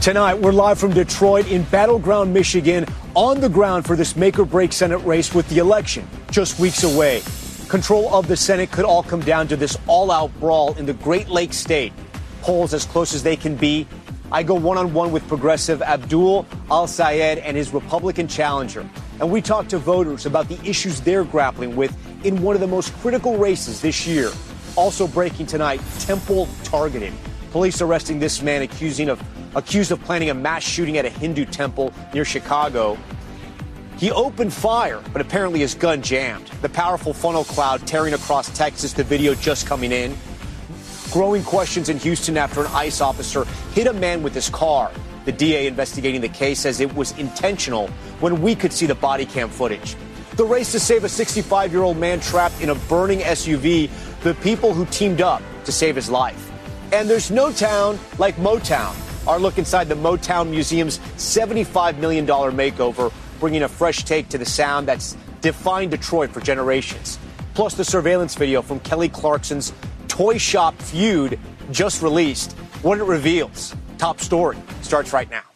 Tonight, we're live from Detroit in Battleground, Michigan, on the ground for this make-or-break Senate race with the election just weeks away. Control of the Senate could all come down to this all-out brawl in the Great Lakes state. Polls as close as they can be. I go one-on-one with progressive Abdul Al-Sayed and his Republican challenger. And we talk to voters about the issues they're grappling with in one of the most critical races this year. Also breaking tonight, Temple targeted. Police arresting this man accused of planning a mass shooting at a Hindu temple near Chicago. He opened fire, but apparently his gun jammed. The powerful funnel cloud tearing across Texas, the video just coming in. Growing questions in Houston after an ICE officer hit a man with his car. The DA investigating the case says it was intentional when we could see the body cam footage. The race to save a 65-year-old man trapped in a burning SUV, the people who teamed up to save his life. And there's no town like Motown. Our look inside the Motown Museum's $75 million makeover, bringing a fresh take to the sound that's defined Detroit for generations. Plus the surveillance video from Kelly Clarkson's Toy Shop Feud, just released. What it reveals. Top story starts right now.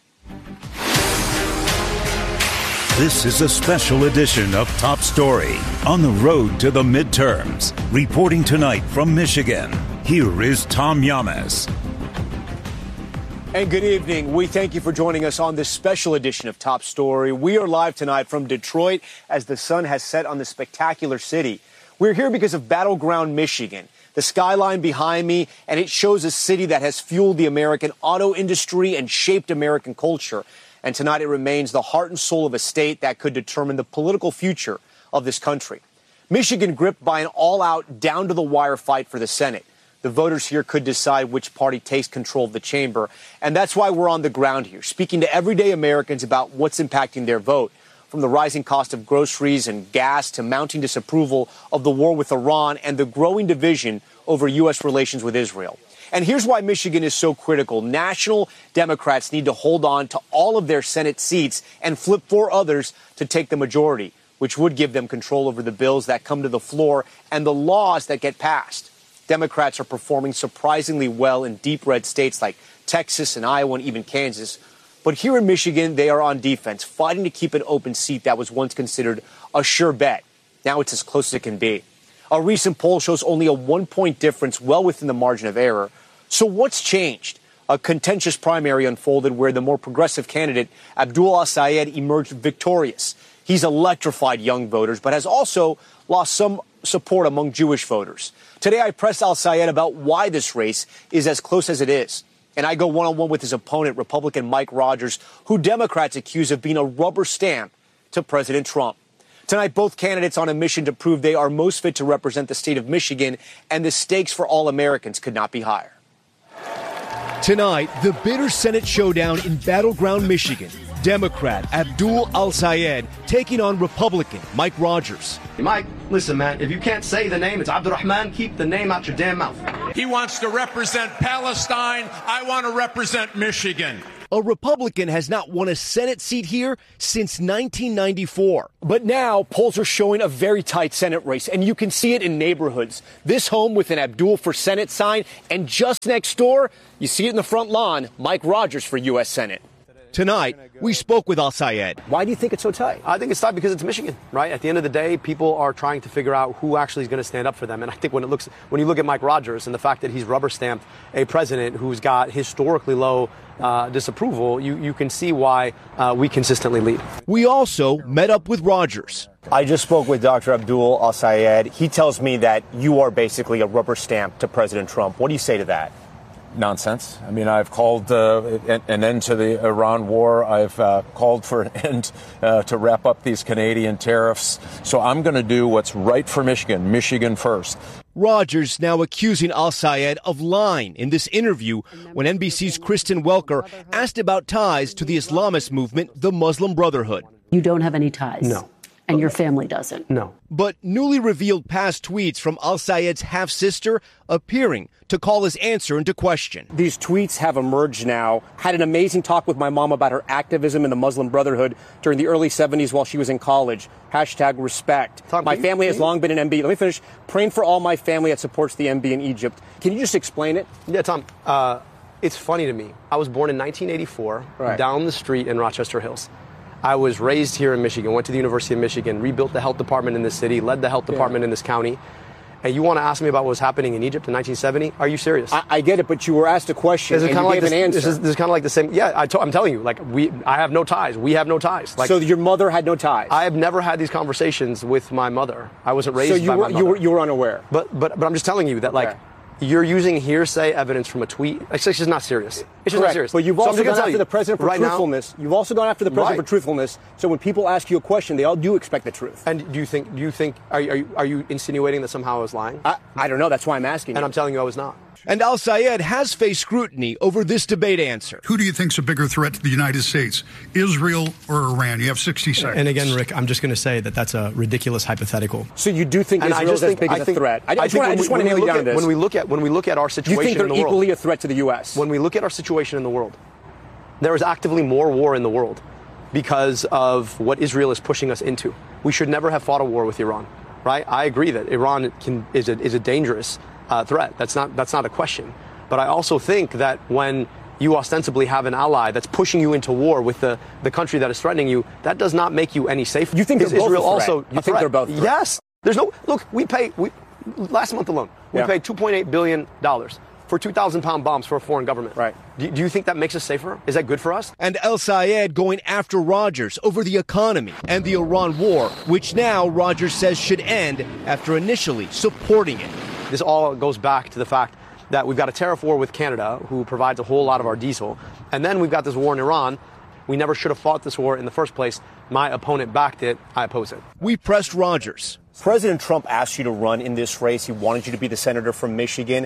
This is a special edition of Top Story on the road to the midterms. Reporting tonight from Michigan, here is Tom Llamas. And good evening. We thank you for joining us on this special edition of Top Story. We are live tonight from Detroit as the sun has set on the spectacular city. We're here because of Battleground, Michigan. The skyline behind me, and it shows a city that has fueled the American auto industry and shaped American culture. And tonight it remains the heart and soul of a state that could determine the political future of this country. Michigan gripped by an all-out, down-to-the-wire fight for the Senate. The voters here could decide which party takes control of the chamber. And that's why we're on the ground here, speaking to everyday Americans about what's impacting their vote. From the rising cost of groceries and gas to mounting disapproval of the war with Iran and the growing division over U.S. relations with Israel. And here's why Michigan is so critical. National Democrats need to hold on to all of their Senate seats and flip 4 others to take the majority, which would give them control over the bills that come to the floor and the laws that get passed. Democrats are performing surprisingly well in deep red states like Texas and Iowa and even Kansas. But here in Michigan, they are on defense, fighting to keep an open seat that was once considered a sure bet. Now it's as close as it can be. A recent poll shows only a 1-point difference, well within the margin of error. So what's changed? A contentious primary unfolded where the more progressive candidate, Abdul Al-Sayed, emerged victorious. He's electrified young voters, but has also lost some support among Jewish voters. Today, I pressed Al-Sayed about why this race is as close as it is. And I go one-on-one with his opponent, Republican Mike Rogers, who Democrats accuse of being a rubber stamp to President Trump. Tonight, both candidates on a mission to prove they are most fit to represent the state of Michigan, and the stakes for all Americans could not be higher. Tonight, the bitter Senate showdown in Battleground, Michigan. Democrat Abdul Al-Sayed taking on Republican Mike Rogers. Mike, listen, man, if you can't say the name, it's Abdurrahman, keep the name out your damn mouth. He wants to represent Palestine. I want to represent Michigan. A Republican has not won a Senate seat here since 1994. But now polls are showing a very tight Senate race, and you can see it in neighborhoods. This home with an Abdul for Senate sign, and just next door, you see it in the front lawn, Mike Rogers for U.S. Senate. Tonight, we spoke with Al-Sayed. Why do you think it's so tight? I think it's tight because it's Michigan, right? At the end of the day, people are trying to figure out who actually is going to stand up for them. And I think when you look at Mike Rogers and the fact that he's rubber stamped a president who's got historically low disapproval, you can see why we consistently lead. We also met up with Rogers. I just spoke with Dr. Abdul Al-Sayed. He tells me that you are basically a rubber stamp to President Trump. What do you say to that? Nonsense. I mean, I've called an end to the Iran war. I've called for an end to wrap up these Canadian tariffs. So I'm going to do what's right for Michigan, Michigan first. Rogers now accusing Al-Sayed of lying in this interview when NBC's Kristen Welker asked about ties to the Islamist movement, the Muslim Brotherhood. You don't have any ties? No. And your family doesn't? No. But newly revealed past tweets from Al-Sayed's half-sister appearing to call his answer into question. These tweets have emerged now. Had an amazing talk with my mom about her activism in the Muslim Brotherhood during the early 70s while she was in college. #respect. My family has long been an MB. Let me finish. Praying for all my family that supports the MB in Egypt. Can you just explain it? Yeah, Tom. It's funny to me. I was born in 1984 Right. down the street in Rochester Hills. I was raised here in Michigan, went to the University of Michigan, rebuilt the health department in this city, led the health department in this county. And you want to ask me about what was happening in Egypt in 1970? Are you serious? I get it, but you were asked a question and you gave an answer. This is kind of like the same. Yeah, I'm telling you, I have no ties. We have no ties. So your mother had no ties? I have never had these conversations with my mother. I wasn't raised by my mother. You were unaware? But I'm just telling you that, you're using hearsay evidence from a tweet. It's just not serious. It's just not serious. But you've also gone after the president for truthfulness. You've also gone after the president for truthfulness. So when people ask you a question, they all do expect the truth. And do you think? Are you insinuating that somehow I was lying? I don't know. That's why I'm asking. And I'm telling you, I was not. And Al-Sayed has faced scrutiny over this debate answer. Who do you think's a bigger threat to the United States, Israel or Iran? You have 60 seconds. And again, Rick, I'm just going to say that that's a ridiculous hypothetical. So you do think Israel is as big as a threat? I just want to nail you down on this. When we look at our situation in the world, you think they're equally a threat to the U.S.? When we look at our situation in the world, there is actively more war in the world because of what Israel is pushing us into. We should never have fought a war with Iran, right? I agree that Iran is a dangerous threat. That's not a question. But I also think that when you ostensibly have an ally that's pushing you into war with the country that is threatening you, that does not make you any safer. You think they're Israel both a threat? Also you think they're both a threat? Yes. There's no look. Last month alone, we paid $2.8 billion for 2,000-pound bombs for a foreign government. Right. Do you think that makes us safer? Is that good for us? And Al-Sayed going after Rogers over the economy and the Iran war, which now Rogers says should end after initially supporting it. This all goes back to the fact that we've got a tariff war with Canada, who provides a whole lot of our diesel. And then we've got this war in Iran. We never should have fought this war in the first place. My opponent backed it. I oppose it. We pressed Rogers. President Trump asked you to run in this race. He wanted you to be the senator from Michigan.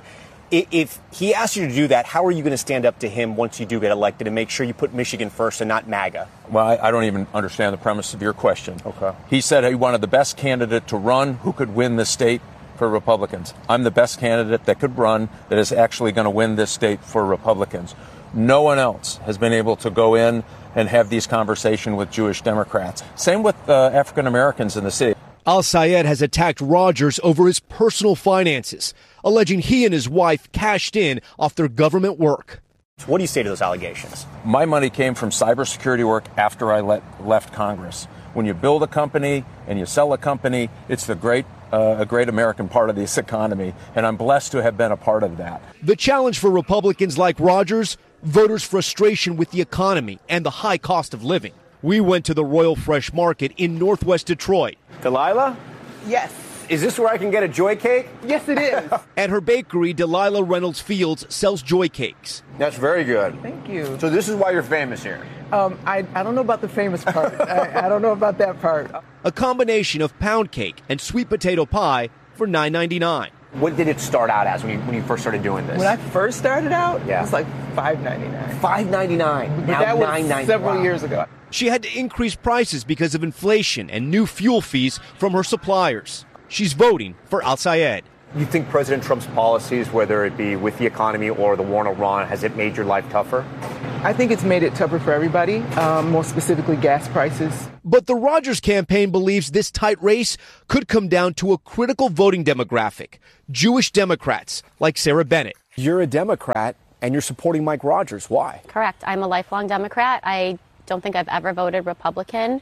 If he asked you to do that, how are you going to stand up to him once you do get elected and make sure you put Michigan first and not MAGA? Well, I don't even understand the premise of your question. Okay. He said he wanted the best candidate to run who could win the state for Republicans. I'm the best candidate that could run that is actually going to win this state for Republicans. No one else has been able to go in and have these conversations with Jewish Democrats. Same with African Americans in the city. Al-Sayed has attacked Rogers over his personal finances, alleging he and his wife cashed in off their government work. What do you say to those allegations? My money came from cybersecurity work after I left Congress. When you build a company and you sell a company, it's a great American part of this economy, and I'm blessed to have been a part of that. The challenge for Republicans like Rogers, voters' frustration with the economy and the high cost of living. We went to the Royal Fresh Market in Northwest Detroit. Delilah? Yes. Is this where I can get a joy cake? Yes, it is. At her bakery, Delilah Reynolds Fields sells joy cakes. That's very good. Thank you. So this is why you're famous here. I don't know about the famous part. I don't know about that part. A combination of pound cake and sweet potato pie for $9.99. What did it start out as when you first started doing this? When I first started out, it was like $5.99. $5.99. But that was several years ago. She had to increase prices because of inflation and new fuel fees from her suppliers. She's voting for Al-Sayed. You think President Trump's policies, whether it be with the economy or the war in Iran, has it made your life tougher? I think it's made it tougher for everybody, more specifically gas prices. But the Rogers campaign believes this tight race could come down to a critical voting demographic, Jewish Democrats like Sarah Bennett. You're a Democrat and you're supporting Mike Rogers. Why? Correct. I'm a lifelong Democrat. I don't think I've ever voted Republican.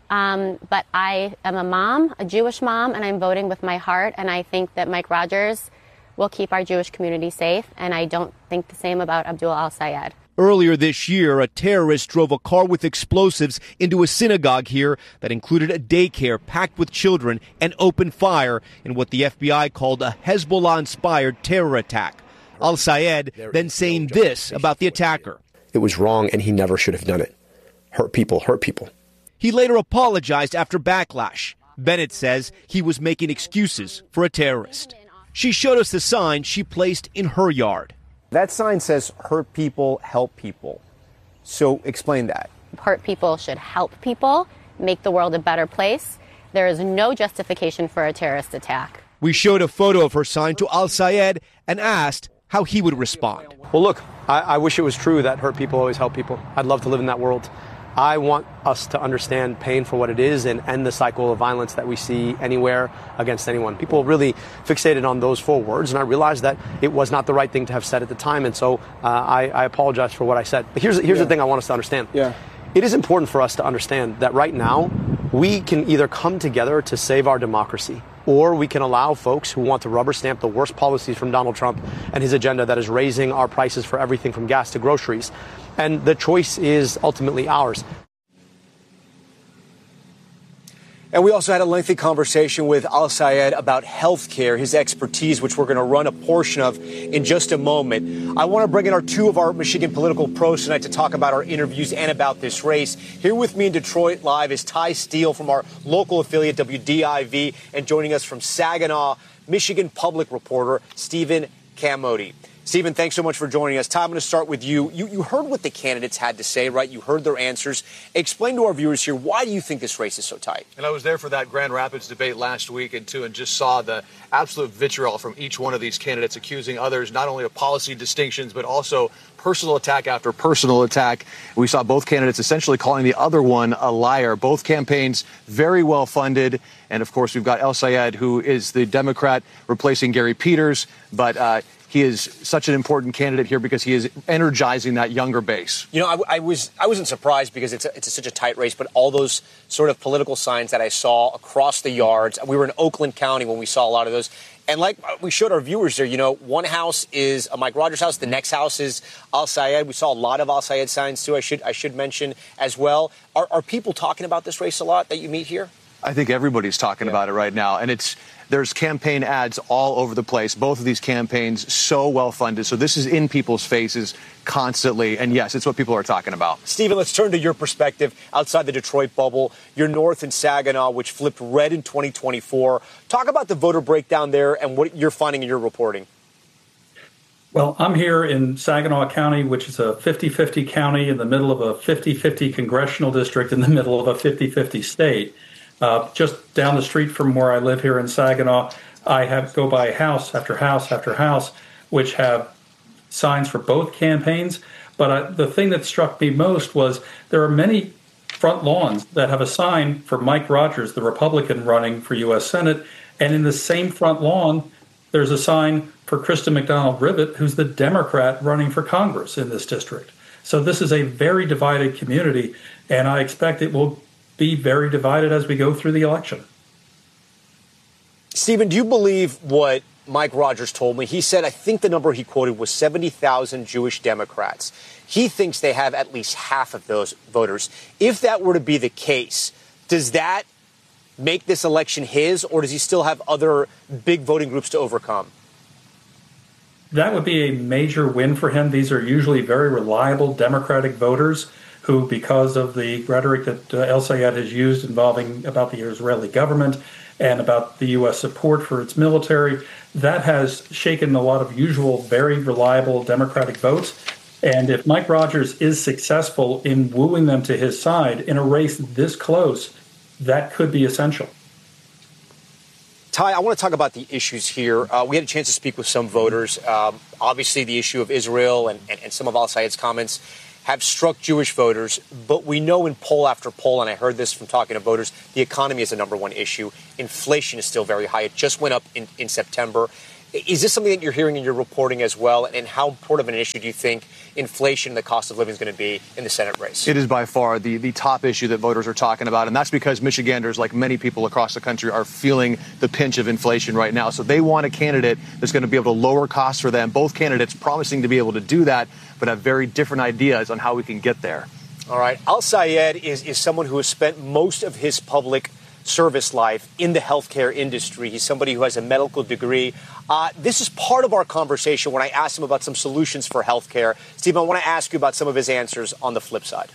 But I am a mom, a Jewish mom, and I'm voting with my heart. And I think that Mike Rogers will keep our Jewish community safe. And I don't think the same about Abdul Al-Sayed. Earlier this year, a terrorist drove a car with explosives into a synagogue here that included a daycare packed with children and opened fire in what the FBI called a Hezbollah-inspired terror attack. Al-Sayed then saying this about the attacker. It was wrong, and he never should have done it. Hurt people, hurt people. He later apologized after backlash. Bennett says he was making excuses for a terrorist. She showed us the sign she placed in her yard. That sign says, hurt people, help people. So explain that. Hurt people should help people, make the world a better place. There is no justification for a terrorist attack. We showed a photo of her sign to Al-Sayed and asked how he would respond. Well, look, I wish it was true that hurt people always help people. I'd love to live in that world. I want us to understand pain for what it is and end the cycle of violence that we see anywhere against anyone. People really fixated on those 4 words, and I realized that it was not the right thing to have said at the time, and so I apologize for what I said. But here's the thing I want us to understand. Yeah. It is important for us to understand that right now, we can either come together to save our democracy, or we can allow folks who want to rubber stamp the worst policies from Donald Trump and his agenda that is raising our prices for everything from gas to groceries. And the choice is ultimately ours. And we also had a lengthy conversation with Al-Sayed about health care, his expertise, which we're going to run a portion of in just a moment. I want to bring in 2 of our Michigan political pros tonight to talk about our interviews and about this race. Here with me in Detroit Live is Ty Steele from our local affiliate, WDIV, and joining us from Saginaw, Michigan public reporter Stephen Camoti. Stephen, thanks so much for joining us. Ty, I'm going to start with you. You heard what the candidates had to say, right? You heard their answers. Explain to our viewers here, why do you think this race is so tight? And I was there for that Grand Rapids debate last week and just saw the absolute vitriol from each one of these candidates, accusing others not only of policy distinctions, but also personal attack after personal attack. We saw both candidates essentially calling the other one a liar. Both campaigns very well funded. And, of course, we've got Al-Sayed, who is the Democrat replacing Gary Peters. But he is such an important candidate here because he is energizing that younger base. You know, I wasn't surprised because it's such a tight race, but all those sort of political signs that I saw across the yards. We were in Oakland County when we saw a lot of those. And like we showed our viewers there, you know, one house is a Mike Rogers house. The next house is Al-Sayed. We saw a lot of Al-Sayed signs, too, I should mention as well. Are people talking about this race a lot that you meet here? I think everybody's talking about it right now. And there's campaign ads all over the place. Both of these campaigns so well funded. So this is in people's faces constantly. And yes, it's what people are talking about. Stephen, let's turn to your perspective outside the Detroit bubble. You're north in Saginaw, which flipped red in 2024. Talk about the voter breakdown there and what you're finding in your reporting. Well, I'm here in Saginaw County, which is a 50-50 county in the middle of a 50-50 congressional district in the middle of a 50-50 state. Just down the street from where I live here in Saginaw, I go by house after house after house, which have signs for both campaigns. But the thing that struck me most was there are many front lawns that have a sign for Mike Rogers, the Republican running for U.S. Senate. And in the same front lawn, there's a sign for Kristen McDonald-Rivet, who's the Democrat running for Congress in this district. So this is a very divided community, and I expect it will be very divided as we go through the election. Stephen, do you believe what Mike Rogers told me? He said, I think the number he quoted was 70,000 Jewish Democrats. He thinks they have at least half of those voters. If that were to be the case, does that make this election his, or does he still have other big voting groups to overcome? That would be a major win for him. These are usually very reliable Democratic voters who, because of the rhetoric that Al-Sayed has used involving about the Israeli government and about the U.S. support for its military, that has shaken a lot of usual, very reliable Democratic votes. And if Mike Rogers is successful in wooing them to his side in a race this close, that could be essential. Ty, I want to talk about the issues here. We had a chance to speak with some voters. Obviously, the issue of Israel and some of Al-Sayed's comments have struck Jewish voters, but we know in poll after poll, and I heard this from talking to voters, the economy is the number one issue. Inflation is still very high. It just went up in September. Is this something that you're hearing in your reporting as well? And how important of an issue do you think inflation and the cost of living is going to be in the Senate race? It is by far the top issue that voters are talking about. And that's because Michiganders, like many people across the country, are feeling the pinch of inflation right now. So they want a candidate that's going to be able to lower costs for them. Both candidates promising to be able to do that, but have very different ideas on how we can get there. All right. Al-Sayed is someone who has spent most of his public service life in the healthcare industry. He's somebody who has a medical degree. This is part of our conversation when I asked him about some solutions for healthcare. Steve, I want to ask you about some of his answers on the flip side.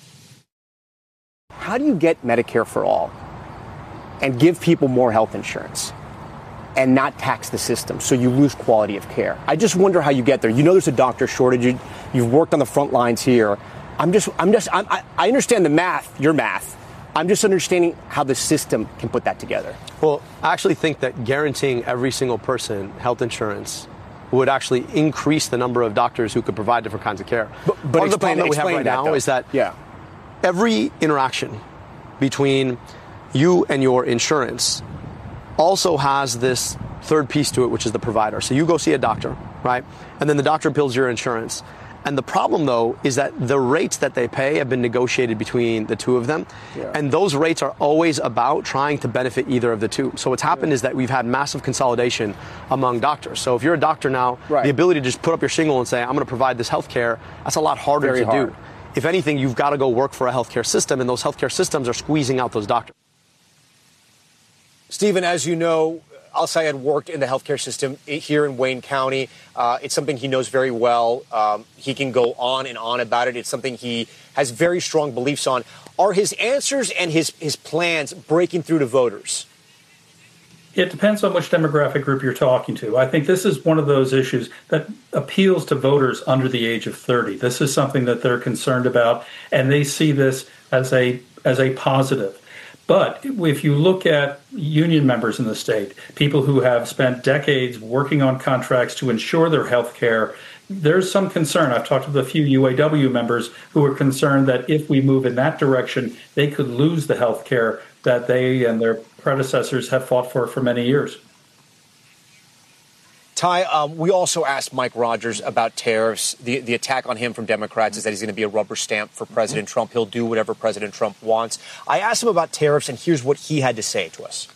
How do you get Medicare for all and give people more health insurance and not tax the system so you lose quality of care? I just wonder how you get there. You know there's a doctor shortage. You've worked on the front lines here. I understand the math, your math. I'm just understanding how the system can put that together. Well, I actually think that guaranteeing every single person health insurance would actually increase the number of doctors who could provide different kinds of care. But the problem that we have right now is that every interaction between you and your insurance also has this third piece to it, which is the provider. So you go see a doctor, right? And then the doctor bills your insurance. And the problem, though, is that the rates that they pay have been negotiated between the two of them. Yeah. And those rates are always about trying to benefit either of the two. So what's happened is that we've had massive consolidation among doctors. So if you're a doctor now, the ability to just put up your shingle and say, I'm going to provide this health care, that's a lot harder to do. If anything, you've got to go work for a healthcare system, and those healthcare systems are squeezing out those doctors. Stephen, as you know, Al-Sayed worked in the healthcare system here in Wayne County. It's something he knows very well. He can go on and on about it. It's something he has very strong beliefs on. Are his answers and his plans breaking through to voters? It depends on which demographic group you're talking to. I think this is one of those issues that appeals to voters under the age of 30. This is something that they're concerned about, and they see this as a positive. But if you look at union members in the state, people who have spent decades working on contracts to ensure their health care, there's some concern. I've talked with a few UAW members who are concerned that if we move in that direction, they could lose the health care that they and their predecessors have fought for many years. Ty, we also asked Mike Rogers about tariffs. The attack on him from Democrats is that he's going to be a rubber stamp for President Trump. He'll do whatever President Trump wants. I asked him about tariffs, and here's what he had to say to us.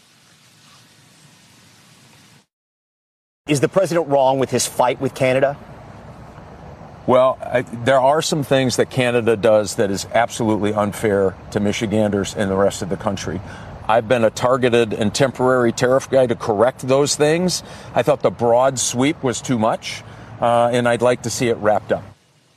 Is the president wrong with his fight with Canada? Well, there are some things that Canada does that is absolutely unfair to Michiganders and the rest of the country. I've been a targeted and temporary tariff guy to correct those things. I thought the broad sweep was too much, and I'd like to see it wrapped up.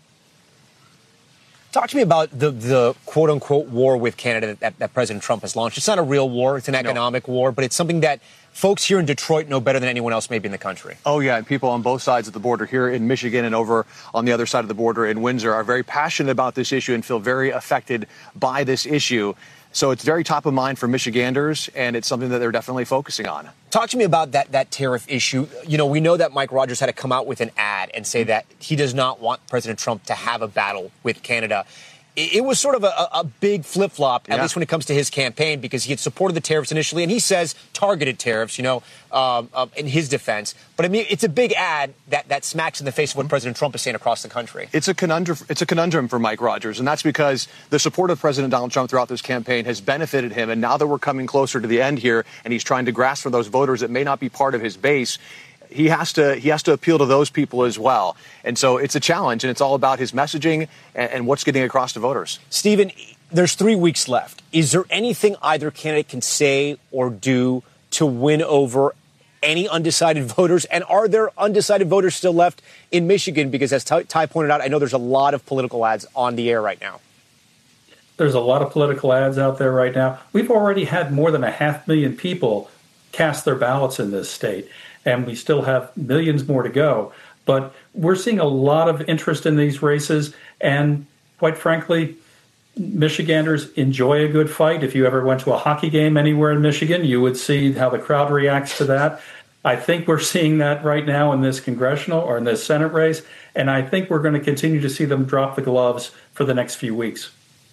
Talk to me about the quote-unquote war with Canada that President Trump has launched. It's not a real war. It's an economic war, but it's something that folks here in Detroit know better than anyone else maybe in the country. Oh, yeah. And people on both sides of the border here in Michigan and over on the other side of the border in Windsor are very passionate about this issue and feel very affected by this issue. So it's very top of mind for Michiganders, and it's something that they're definitely focusing on. Talk to me about that tariff issue. You know, we know that Mike Rogers had to come out with an ad and say that he does not want President Trump to have a battle with Canada. It was sort of a big flip-flop, at least when it comes to his campaign, because he had supported the tariffs initially, and he says targeted tariffs, in his defense. But, I mean, it's a big ad that smacks in the face of what President Trump is saying across the country. It's a conundrum for Mike Rogers, and that's because the support of President Donald Trump throughout this campaign has benefited him, and now that we're coming closer to the end here, and he's trying to grasp for those voters that may not be part of his base, he has to appeal to those people as well. And so it's a challenge, and it's all about his messaging and what's getting across to voters. Stephen, there's 3 weeks left. Is there anything either candidate can say or do to win over any undecided voters? And are there undecided voters still left in Michigan? Because as Ty pointed out, I know there's a lot of political ads on the air right now. There's a lot of political ads out there right now. We've already had more than 500,000 people cast their ballots in this state, and we still have millions more to go. But we're seeing a lot of interest in these races, and quite frankly, Michiganders enjoy a good fight. If you ever went to a hockey game anywhere in Michigan, you would see how the crowd reacts to that. I think we're seeing that right now in this congressional or in this Senate race, and I think we're going to continue to see them drop the gloves for the next few weeks.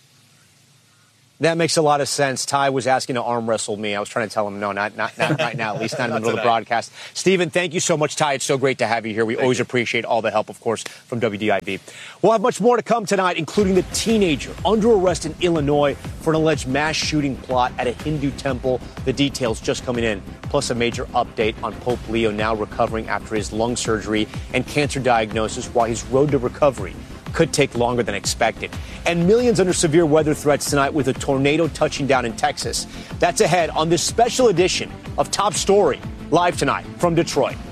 That makes a lot of sense. Ty was asking to arm wrestle me. I was trying to tell him, no, not right now, at least not in the middle of the broadcast. Stephen, thank you so much, Ty. It's so great to have you here. We always appreciate all the help, of course, from WDIV. We'll have much more to come tonight, including the teenager under arrest in Illinois for an alleged mass shooting plot at a Hindu temple. The details just coming in, plus a major update on Pope Leo now recovering after his lung surgery and cancer diagnosis, while his road to recovery could take longer than expected. And millions under severe weather threats tonight with a tornado touching down in Texas. That's ahead on this special edition of Top Story, live tonight from Detroit.